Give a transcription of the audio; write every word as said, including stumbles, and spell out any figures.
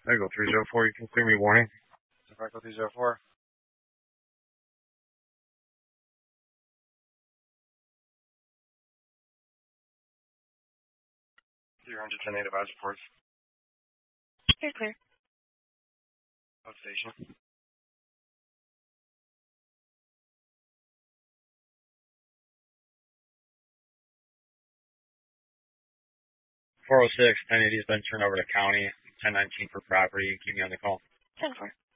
Echo three zero four, you can clear me warning. Echo three zero four. three hundred ten native eyes reports. You're clear. Outstation. four oh six, ten eighty has been turned over to county. ten nineteen for property. Keep me on the call. ten four.